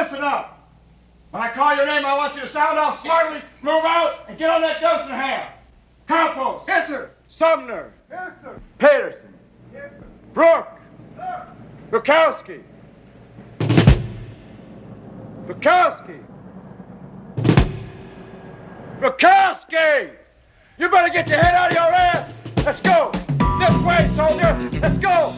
listen up. When I call your name, I want you to sound off smartly, move out, and get on that dose and ham. Campos. Yes, sir. Sumner. Yes, sir. Peterson. Yes, sir. Brooke. Sir. Bukowski. Bukowski. Bukowski! You better get your head out of your ass. Let's go. This way, soldier. Let's go.